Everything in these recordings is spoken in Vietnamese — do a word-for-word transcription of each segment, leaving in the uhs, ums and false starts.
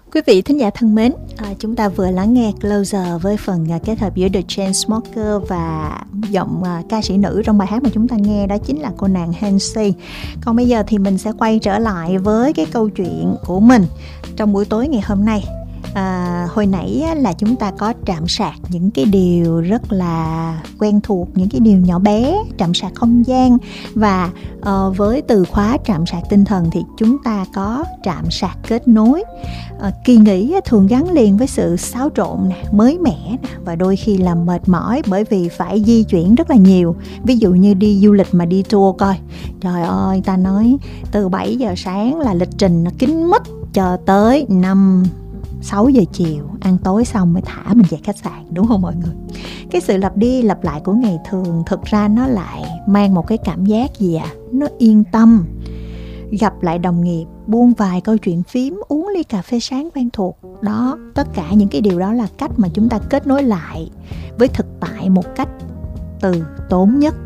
Quý vị thính giả thân mến, à, chúng ta vừa lắng nghe Closer với phần à, kết hợp giữa The Chainsmokers và giọng à, ca sĩ nữ trong bài hát mà chúng ta nghe, đó chính là cô nàng Halsey. Còn bây giờ thì mình sẽ quay trở lại với cái câu chuyện của mình trong buổi tối ngày hôm nay. À, hồi nãy là chúng ta có trạm sạc những cái điều rất là quen thuộc, những cái điều nhỏ bé, trạm sạc không gian. Và uh, với từ khóa trạm sạc tinh thần thì chúng ta có trạm sạc kết nối. uh, Kỳ nghỉ thường gắn liền với sự xáo trộn nè, mới mẻ nè, và đôi khi là mệt mỏi bởi vì phải di chuyển rất là nhiều. Ví dụ như đi du lịch mà đi tour coi, trời ơi, ta nói từ bảy giờ sáng là lịch trình nó kín mít cho tới năm sáu giờ chiều, ăn tối xong mới thả mình về khách sạn, đúng không mọi người? Cái sự lặp đi lặp lại của ngày thường thực ra nó lại mang một cái cảm giác gì à? Nó yên tâm. Gặp lại đồng nghiệp, buông vài câu chuyện phím, uống ly cà phê sáng quen thuộc. Đó, tất cả những cái điều đó là cách mà chúng ta kết nối lại với thực tại một cách từ tốn nhất.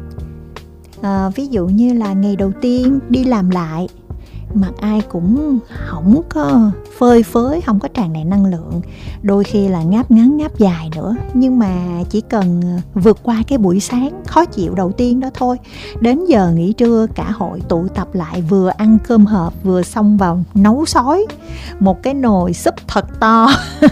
À, ví dụ như là ngày đầu tiên đi làm lại, mặt ai cũng không có phơi phới, không có tràn đầy năng lượng, đôi khi là ngáp ngắn ngáp dài nữa. Nhưng mà chỉ cần vượt qua cái buổi sáng khó chịu đầu tiên đó thôi, đến giờ nghỉ trưa cả hội tụ tập lại, vừa ăn cơm hộp vừa xông vào nấu sói một cái nồi súp thật to.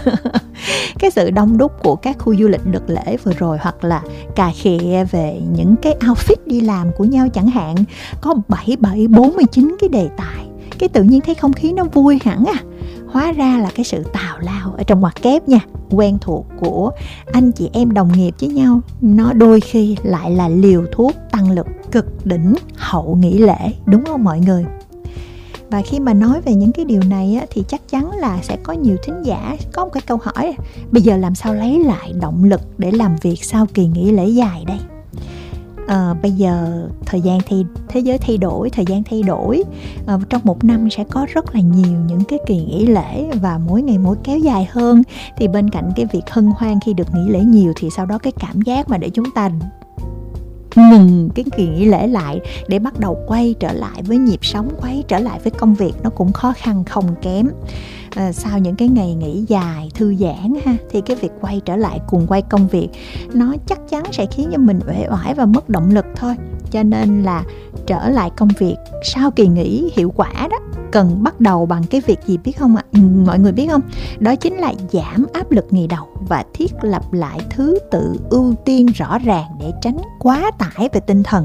Cái sự đông đúc của các khu du lịch đợt lễ vừa rồi, hoặc là cà khịa về những cái outfit đi làm của nhau chẳng hạn, có bảy bảy bốn mươi chín cái đề tài, cái tự nhiên thấy không khí nó vui hẳn à. Hóa ra là cái sự tào lao ở trong ngoặc kép nha, quen thuộc của anh chị em đồng nghiệp với nhau, nó đôi khi lại là liều thuốc tăng lực cực đỉnh hậu nghỉ lễ, đúng không mọi người? Và khi mà nói về những cái điều này á, thì chắc chắn là sẽ có nhiều thính giả có một cái câu hỏi: bây giờ làm sao lấy lại động lực để làm việc sau kỳ nghỉ lễ dài đây? À, bây giờ thời gian thay, thế giới thay đổi, thời gian thay đổi, à, trong một năm sẽ có rất là nhiều những cái kỳ nghỉ lễ, và mỗi ngày mỗi kéo dài hơn. Thì bên cạnh cái việc hân hoan khi được nghỉ lễ nhiều, thì sau đó cái cảm giác mà để chúng ta ngừng cái kỳ nghỉ lễ lại để bắt đầu quay trở lại với nhịp sống, quay trở lại với công việc, nó cũng khó khăn không kém. À, sau những cái ngày nghỉ dài thư giãn ha, thì cái việc quay trở lại cuồng quay công việc nó chắc chắn sẽ khiến cho mình uể oải và mất động lực thôi. Cho nên là trở lại công việc sau kỳ nghỉ hiệu quả đó cần bắt đầu bằng cái việc gì biết không ạ? Ừ, mọi người biết không? Đó chính là giảm áp lực ngày đầu và thiết lập lại thứ tự ưu tiên rõ ràng để tránh quá tải về tinh thần.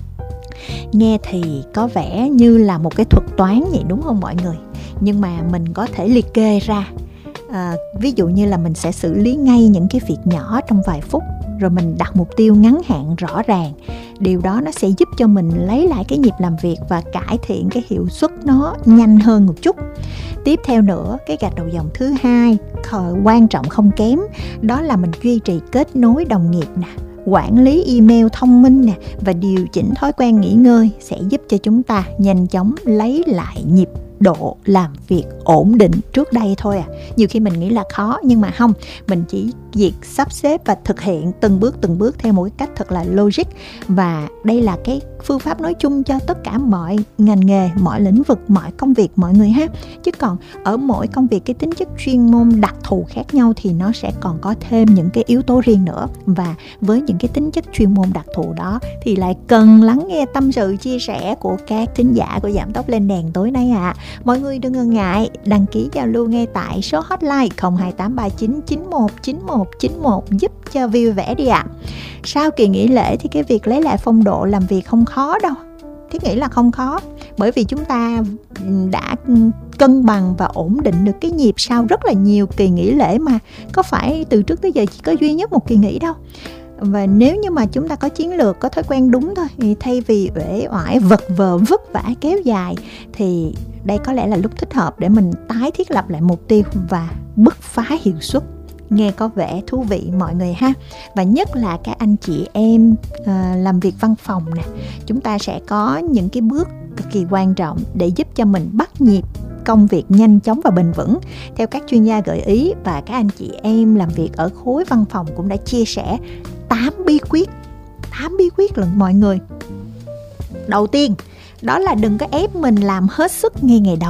Nghe thì có vẻ như là một cái thuật toán vậy, đúng không mọi người? Nhưng mà mình có thể liệt kê ra. À, ví dụ như là mình sẽ xử lý ngay những cái việc nhỏ trong vài phút, rồi mình đặt mục tiêu ngắn hạn rõ ràng. Điều đó nó sẽ giúp cho mình lấy lại cái nhịp làm việc và cải thiện cái hiệu suất nó nhanh hơn một chút. Tiếp theo nữa, cái gạch đầu dòng thứ hai quan trọng không kém, đó là mình duy trì kết nối đồng nghiệp nè, quản lý email thông minh nè, và điều chỉnh thói quen nghỉ ngơi sẽ giúp cho chúng ta nhanh chóng lấy lại nhịp độ làm việc ổn định trước đây thôi à. Nhiều khi mình nghĩ là khó, nhưng mà không, mình chỉ việc sắp xếp và thực hiện từng bước từng bước theo một cái cách thật là logic. Và đây là cái phương pháp nói chung cho tất cả mọi ngành nghề, mọi lĩnh vực, mọi công việc mọi người ha. Chứ còn ở mỗi công việc cái tính chất chuyên môn đặc thù khác nhau thì nó sẽ còn có thêm những cái yếu tố riêng nữa. Và với những cái tính chất chuyên môn đặc thù đó thì lại cần lắng nghe tâm sự chia sẻ của các thính giả của Giảm Tốc Lên Đèn tối nay ạ. À. Mọi người đừng ngần ngại đăng ký giao lưu ngay tại số hotline không hai tám ba chín chín một chín một chín một giúp cho vui vẻ đi ạ. À. Sau kỳ nghỉ lễ thì cái việc lấy lại phong độ làm việc không khó đâu. Thiết nghĩ là không khó, bởi vì chúng ta đã cân bằng và ổn định được cái nhịp sau rất là nhiều kỳ nghỉ lễ mà. Có phải từ trước tới giờ chỉ có duy nhất một kỳ nghỉ đâu. Và nếu như mà chúng ta có chiến lược, có thói quen đúng thôi, thì thay vì uể oải vật vờ vất vả kéo dài, thì đây có lẽ là lúc thích hợp để mình tái thiết lập lại mục tiêu và bứt phá hiệu suất. Nghe có vẻ thú vị mọi người ha. Và nhất là các anh chị em à, làm việc văn phòng nè, chúng ta sẽ có những cái bước cực kỳ quan trọng để giúp cho mình bắt nhịp công việc nhanh chóng và bền vững theo các chuyên gia gợi ý. Và các anh chị em làm việc ở khối văn phòng cũng đã chia sẻ tám bí quyết tám bí quyết lần mọi người. Đầu tiên, đó là đừng có ép mình làm hết sức ngay ngày đầu.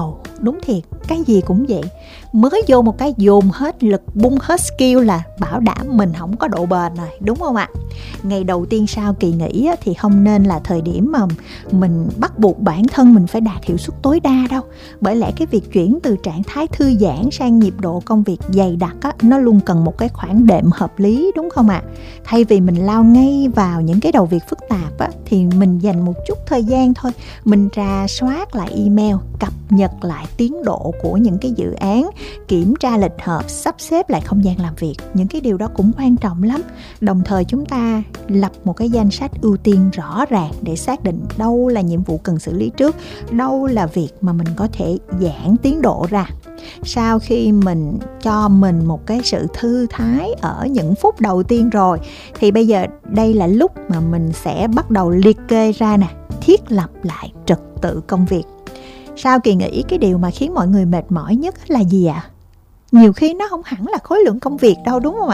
Đúng thiệt, cái gì cũng vậy. Mới vô một cái dồn hết lực, bung hết skill là bảo đảm mình không có độ bền rồi, đúng không ạ? Ngày đầu tiên sau kỳ nghỉ thì không nên là thời điểm mà mình bắt buộc bản thân mình phải đạt hiệu suất tối đa đâu. Bởi lẽ cái việc chuyển từ trạng thái thư giãn sang nhịp độ công việc dày đặc á, nó luôn cần một cái khoảng đệm hợp lý, đúng không ạ? Thay vì mình lao ngay vào những cái đầu việc phức tạp á, thì mình dành một chút thời gian thôi. Mình rà soát lại email, cập nhật lại tiến độ của những cái dự án, kiểm tra lịch họp, sắp xếp lại không gian làm việc. Những cái điều đó cũng quan trọng lắm. Đồng thời chúng ta lập một cái danh sách ưu tiên rõ ràng để xác định đâu là nhiệm vụ cần xử lý trước, đâu là việc mà mình có thể giãn tiến độ ra. Sau khi mình cho mình một cái sự thư thái ở những phút đầu tiên rồi, thì bây giờ đây là lúc mà mình sẽ bắt đầu liệt kê ra nè, thiết lập lại trật tự công việc. Sau kỳ nghỉ, cái điều mà khiến mọi người mệt mỏi nhất là gì ạ? À? Nhiều khi nó không hẳn là khối lượng công việc đâu, đúng không ạ?